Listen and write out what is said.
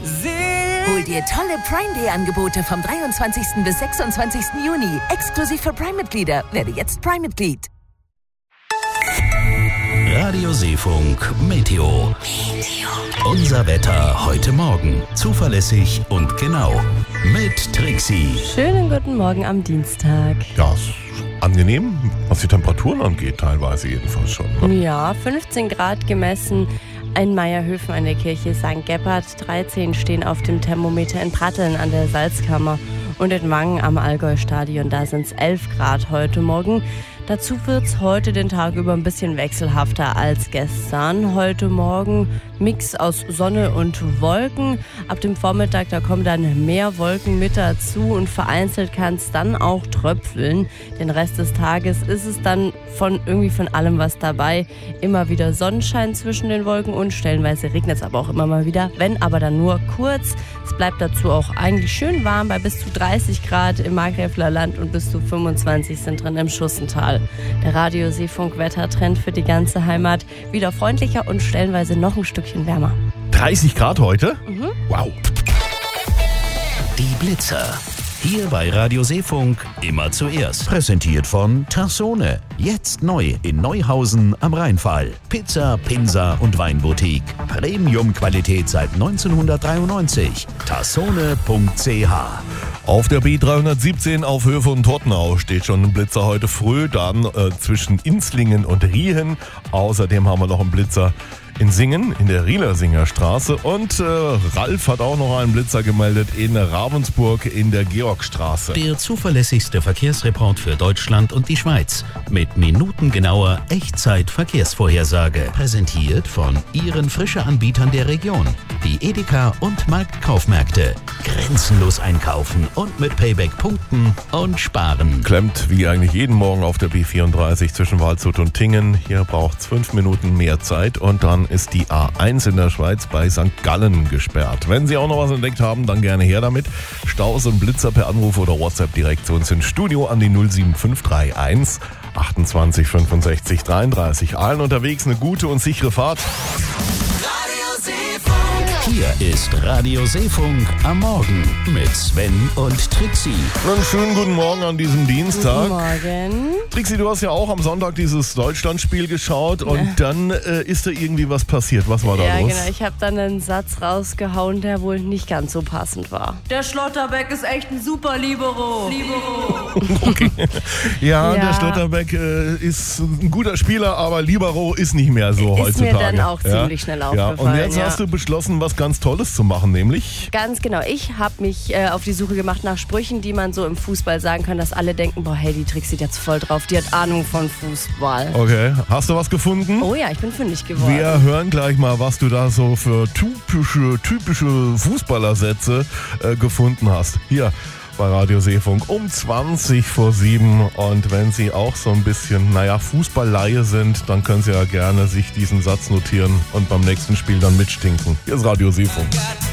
Hol dir tolle Prime Day Angebote vom 23. bis 26. Juni. Exklusiv für Prime-Mitglieder. Werde jetzt Prime-Mitglied. Radio Seefunk Meteo. Unser Wetter heute Morgen. Zuverlässig und genau. Mit Trixie. Schönen guten Morgen am Dienstag. Ja, ist angenehm, was die Temperaturen angeht, teilweise jedenfalls schon. Ne? Ja, 15 Grad gemessen. In Meierhöfen an der Kirche St. Gebhard, 13 stehen auf dem Thermometer in Pratteln an der Salzkammer und in Wangen am Allgäu-Stadion, da sind es 11 Grad heute Morgen. Dazu wird es heute den Tag über ein bisschen wechselhafter als gestern. Heute Morgen Mix aus Sonne und Wolken. Ab dem Vormittag, da kommen dann mehr Wolken mit dazu und vereinzelt kann es dann auch tröpfeln. Den Rest des Tages ist es dann von allem was dabei. Immer wieder Sonnenschein zwischen den Wolken und stellenweise regnet es aber auch immer mal wieder. Wenn aber dann nur kurz. Es bleibt dazu auch eigentlich schön warm bei bis zu 30 Grad im Markgräfler Land und bis zu 25 sind drin im Schussental. Der Radio Seefunk Wettertrend für die ganze Heimat. Wieder freundlicher und stellenweise noch ein Stückchen wärmer. 30 Grad heute? Wow. Die Blitzer. Hier bei Radio Seefunk immer zuerst. Präsentiert von Tassone. Jetzt neu in Neuhausen am Rheinfall. Pizza, Pinsa und Weinboutique. Premium-Qualität seit 1993. Tassone.ch. Auf der B317 auf Höhe von Tottenau steht schon ein Blitzer heute früh, dann zwischen Inslingen und Riehen. Außerdem haben wir noch einen Blitzer in Singen, in der Rielersinger Straße. Und Ralf hat auch noch einen Blitzer gemeldet in Ravensburg in der Georgstraße. Der zuverlässigste Verkehrsreport für Deutschland und die Schweiz. Mit minutengenauer Echtzeit-Verkehrsvorhersage. Präsentiert von Ihren Frische-Anbietern der Region. Die Edeka und Marktkaufmärkte. Grenzenlos einkaufen und mit Payback punkten und sparen. Klemmt wie eigentlich jeden Morgen auf der B34 zwischen Waldshut und Tingen. Hier braucht es 5 Minuten mehr Zeit und dann ist die A1 in der Schweiz bei St. Gallen gesperrt. Wenn Sie auch noch was entdeckt haben, dann gerne her damit. Staus und Blitzer per Anruf oder WhatsApp direkt zu uns ins Studio an die 07531 28 65 33. Allen unterwegs eine gute und sichere Fahrt. Hier ist Radio Seefunk am Morgen mit Sven und Trixie. Einen schönen guten Morgen an diesem Dienstag. Guten Morgen. Trixie, du hast ja auch am Sonntag dieses Deutschlandspiel geschaut und dann ist da irgendwie was passiert. Was war da los? Ja, genau. Ich habe dann einen Satz rausgehauen, der wohl nicht ganz so passend war. Der Schlotterbeck ist echt ein super Libero. Okay. Ja, der Schlotterbeck ist ein guter Spieler, aber Libero ist nicht mehr so heutzutage. Ist mir dann auch ziemlich schnell aufgefallen. Und jetzt hast du beschlossen, was ganz Tolles zu machen, nämlich? Ganz genau. Ich habe mich auf die Suche gemacht nach Sprüchen, die man so im Fußball sagen kann, dass alle denken, boah, hey, die Trixie jetzt voll drauf, die hat Ahnung von Fußball. Okay. Hast du was gefunden? Oh ja, ich bin fündig geworden. Wir hören gleich mal, was du da so für typische Fußballersätze gefunden hast. Hier bei Radio Seefunk um 20 vor 7. Und wenn Sie auch so ein bisschen, Fußballleihe sind, dann können Sie ja gerne sich diesen Satz notieren und beim nächsten Spiel dann mitstinken. Hier ist Radio Seefunk.